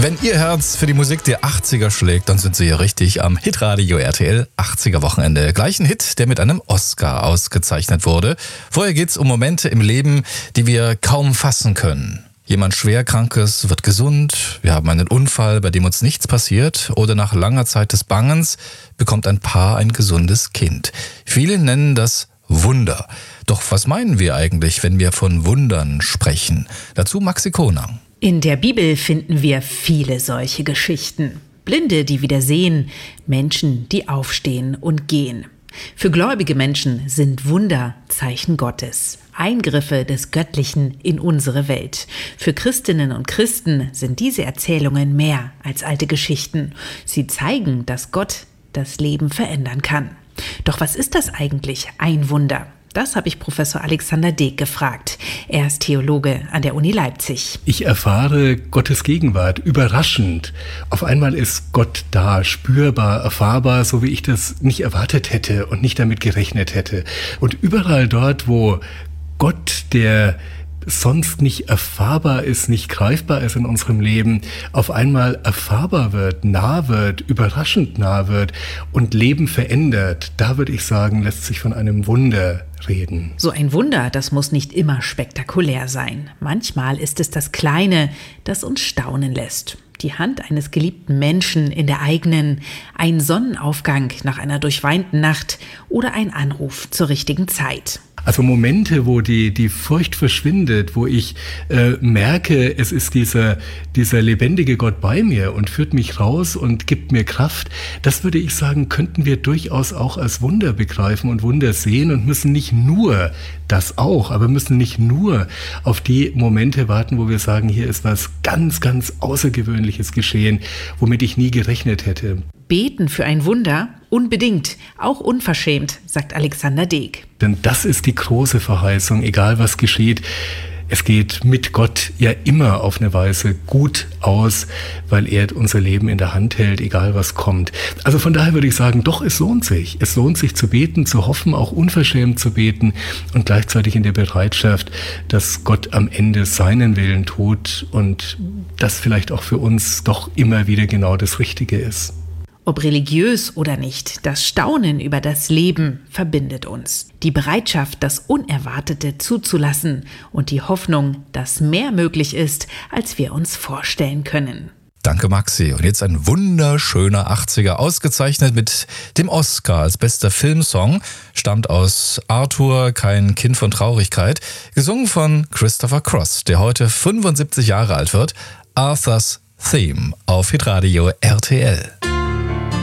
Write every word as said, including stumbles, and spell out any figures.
Wenn Ihr Herz für die Musik der achtziger schlägt, dann sind Sie hier richtig am Hitradio R T L achtziger Wochenende. Gleich ein Hit, der mit einem Oscar ausgezeichnet wurde. Vorher geht's um Momente im Leben, die wir kaum fassen können. Jemand Schwerkrankes wird gesund, wir haben einen Unfall, bei dem uns nichts passiert, oder nach langer Zeit des Bangens bekommt ein Paar ein gesundes Kind. Viele nennen das Wunder. Doch was meinen wir eigentlich, wenn wir von Wundern sprechen? Dazu Maxi Konang. In der Bibel finden wir viele solche Geschichten. Blinde, die wieder sehen, Menschen, die aufstehen und gehen. Für gläubige Menschen sind Wunder Zeichen Gottes, Eingriffe des Göttlichen in unsere Welt. Für Christinnen und Christen sind diese Erzählungen mehr als alte Geschichten. Sie zeigen, dass Gott das Leben verändern kann. Doch was ist das eigentlich, ein Wunder? Das habe ich Professor Alexander Deek gefragt. Er ist Theologe an der Uni Leipzig. Ich erfahre Gottes Gegenwart überraschend. Auf einmal ist Gott da, spürbar, erfahrbar, so wie ich das nicht erwartet hätte und nicht damit gerechnet hätte. Und überall dort, wo Gott, der sonst nicht erfahrbar ist, nicht greifbar ist in unserem Leben, auf einmal erfahrbar wird, nah wird, überraschend nah wird und Leben verändert, da würde ich sagen, lässt sich von einem Wunder reden. So ein Wunder, das muss nicht immer spektakulär sein. Manchmal ist es das Kleine, das uns staunen lässt. Die Hand eines geliebten Menschen in der eigenen, ein Sonnenaufgang nach einer durchweinten Nacht oder ein Anruf zur richtigen Zeit. Also Momente, wo die die Furcht verschwindet, wo ich äh, merke, es ist dieser dieser lebendige Gott bei mir und führt mich raus und gibt mir Kraft, das würde ich sagen, könnten wir durchaus auch als Wunder begreifen und Wunder sehen und müssen nicht nur das auch, aber müssen nicht nur auf die Momente warten, wo wir sagen, hier ist was ganz, ganz Außergewöhnliches geschehen, womit ich nie gerechnet hätte. Beten für ein Wunder? Unbedingt, auch unverschämt, sagt Alexander Deek. Denn das ist die große Verheißung, egal was geschieht. Es geht mit Gott ja immer auf eine Weise gut aus, weil er unser Leben in der Hand hält, egal was kommt. Also von daher würde ich sagen, doch, es lohnt sich. Es lohnt sich zu beten, zu hoffen, auch unverschämt zu beten und gleichzeitig in der Bereitschaft, dass Gott am Ende seinen Willen tut und das vielleicht auch für uns doch immer wieder genau das Richtige ist. Ob religiös oder nicht, das Staunen über das Leben verbindet uns. Die Bereitschaft, das Unerwartete zuzulassen und die Hoffnung, dass mehr möglich ist, als wir uns vorstellen können. Danke, Maxi. Und jetzt ein wunderschöner achtziger, ausgezeichnet mit dem Oscar als bester Filmsong, stammt aus Arthur, kein Kind von Traurigkeit, gesungen von Christopher Cross, der heute fünfundsiebzig Jahre alt wird. Arthur's Theme auf Hitradio R T L.